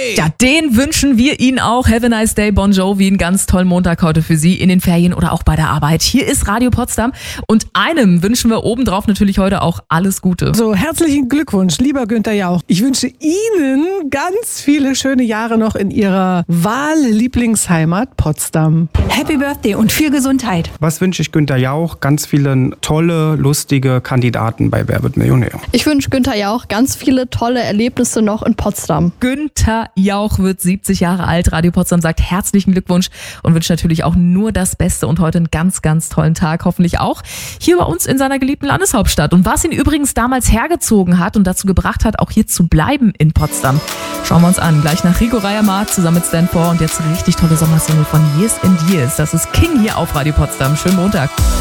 Day! Ja, den wünschen wir Ihnen auch. Have a nice day, Bon Jovi. Einen ganz tollen Montag heute für Sie in den Ferien oder auch bei der Arbeit. Hier ist Radio Potsdam und einem wünschen wir obendrauf natürlich heute auch alles Gute. So, herzlichen Glückwunsch, lieber Günther Jauch. Ich wünsche Ihnen ganz viele schöne Jahre noch in Ihrer Wahllieblingsheimat Potsdam. Happy Birthday und viel Gesundheit. Was wünsche ich Günther Jauch? Ganz viele tolle, lustige Kandidaten bei Wer wird Millionär. Ich wünsche Günther Jauch ganz viele tolle Erlebnisse noch in Potsdam. Günther Jauch wird 70 Jahre alt. Radio Potsdam sagt herzlichen Glückwunsch und wünscht natürlich auch nur das Beste und heute einen ganz, ganz tollen Tag. Hoffentlich auch hier bei uns in seiner geliebten Landeshauptstadt. Und was ihn übrigens damals hergezogen hat und dazu gebracht hat, auch hier zu bleiben in Potsdam. Schauen wir uns an. Gleich nach Rico Reyermatt zusammen mit Stan 4 und jetzt eine richtig tolle Sommersingle von Years and Years. Das ist King hier auf Radio Potsdam. Schönen Montag.